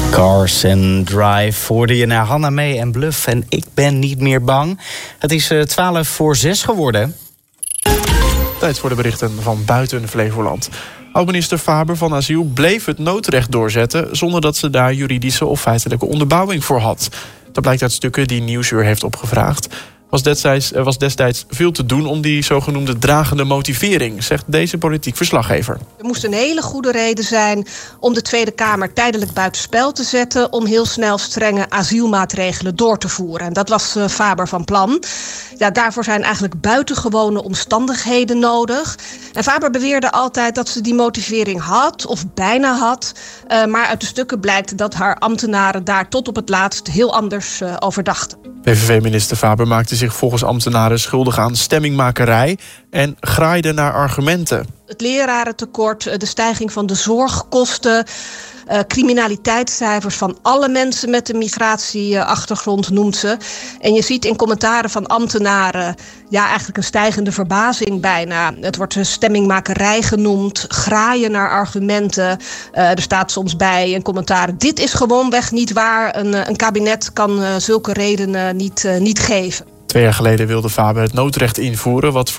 Cars and Drive hoorde je naar Hannah May en Bluff en Ik ben niet meer bang. Het is 6:12 geworden. Tijd voor de berichten van buiten Flevoland. Oud-minister Faber van Asiel bleef het noodrecht doorzetten zonder dat ze daar juridische of feitelijke onderbouwing voor had. Dat blijkt uit stukken die Nieuwsuur heeft opgevraagd. Er was destijds veel te doen om die zogenoemde dragende motivering, zegt deze politiek verslaggever. Er moest een hele goede reden zijn om de Tweede Kamer tijdelijk buitenspel te zetten om heel snel strenge asielmaatregelen door te voeren. En dat was Faber van plan. Ja, daarvoor zijn eigenlijk buitengewone omstandigheden nodig. En Faber beweerde altijd dat ze die motivering had of bijna had. Maar uit de stukken blijkt dat haar ambtenaren daar tot op het laatst heel anders over dachten. PVV-minister Faber maakte zich volgens ambtenaren schuldig aan stemmingmakerij en graaide naar argumenten. Het lerarentekort, de stijging van de zorgkosten, criminaliteitscijfers van alle mensen met een migratieachtergrond noemt ze. En je ziet in commentaren van ambtenaren eigenlijk een stijgende verbazing bijna. Het wordt stemmingmakerij genoemd, graaien naar argumenten. Er staat soms bij in commentaren: dit is gewoonweg niet waar. Een kabinet kan zulke redenen niet geven. 2 jaar geleden wilde Faber het noodrecht invoeren, wat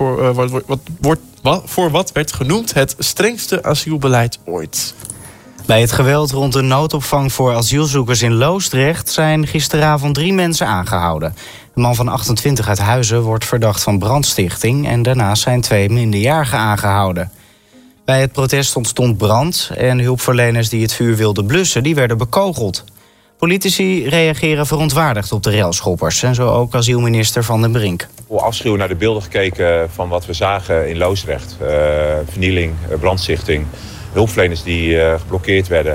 wat werd genoemd het strengste asielbeleid ooit. Bij het geweld rond de noodopvang voor asielzoekers in Loosdrecht zijn gisteravond 3 mensen aangehouden. Een man van 28 uit Huizen wordt verdacht van brandstichting en daarnaast zijn 2 minderjarigen aangehouden. Bij het protest ontstond brand en hulpverleners die het vuur wilden blussen, die werden bekogeld. Politici reageren verontwaardigd op de relschoppers en zo ook asielminister Van den Brink. Afschuw naar de beelden gekeken van wat we zagen in Loosdrecht. Vernieling, brandstichting, hulpverleners die geblokkeerd werden.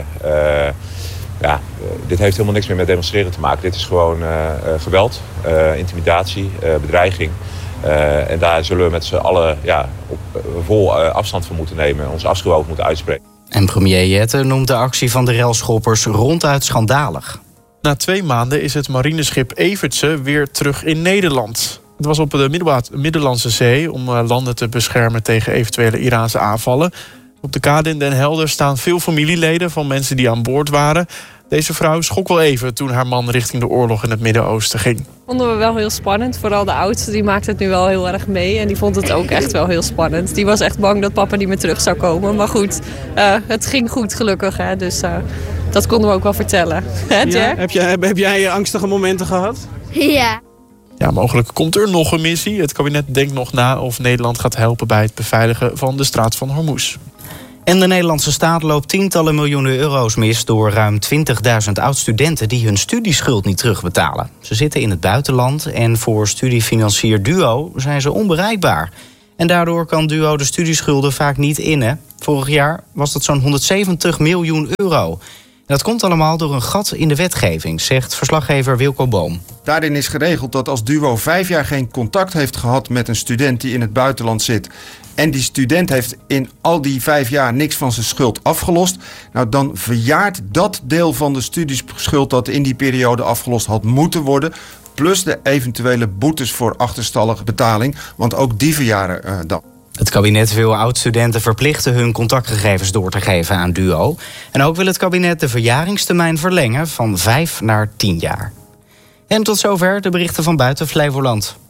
Dit heeft helemaal niks meer met demonstreren te maken. Dit is gewoon geweld, intimidatie, bedreiging. En daar zullen we met z'n allen vol afstand van moeten nemen. Onze afschuw over moeten uitspreken. En premier Jette noemt de actie van de relschoppers ronduit schandalig. Na 2 maanden is het marineschip Evertse weer terug in Nederland. Het was op de Middellandse Zee om landen te beschermen tegen eventuele Iraanse aanvallen. Op de kade in Den Helder staan veel familieleden van mensen die aan boord waren. Deze vrouw schrok wel even toen haar man richting de oorlog in het Midden-Oosten ging. Vonden we wel heel spannend. Vooral de oudste, die maakt het nu wel heel erg mee. En die vond het ook echt wel heel spannend. Die was echt bang dat papa niet meer terug zou komen. Maar goed, het ging goed gelukkig. Hè? Dus dat konden we ook wel vertellen. Ja, heb jij angstige momenten gehad? Ja. Ja, mogelijk komt er nog een missie. Het kabinet denkt nog na of Nederland gaat helpen bij het beveiligen van de straat van Hormuz. En de Nederlandse staat loopt tientallen miljoenen euro's mis door ruim 20.000 oud-studenten die hun studieschuld niet terugbetalen. Ze zitten in het buitenland en voor studiefinancier Duo zijn ze onbereikbaar. En daardoor kan Duo de studieschulden vaak niet innen. Vorig jaar was dat zo'n 170 miljoen euro. En dat komt allemaal door een gat in de wetgeving, zegt verslaggever Wilco Boom. Daarin is geregeld dat als Duo 5 jaar geen contact heeft gehad met een student die in het buitenland zit, en die student heeft in al die 5 jaar niks van zijn schuld afgelost, nou dan verjaart dat deel van de studieschuld dat in die periode afgelost had moeten worden, plus de eventuele boetes voor achterstallige betaling, want ook die verjaren dan. Het kabinet wil oud-studenten verplichten hun contactgegevens door te geven aan Duo. En ook wil het kabinet de verjaringstermijn verlengen van 5 naar 10 jaar. En tot zover de berichten van buiten Flevoland.